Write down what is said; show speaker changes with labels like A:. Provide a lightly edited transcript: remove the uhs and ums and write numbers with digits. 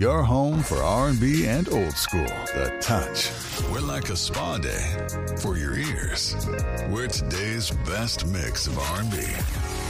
A: Your home for R&B and old school. The Touch. We're like a spa day for your ears. We're today's best mix of R&B.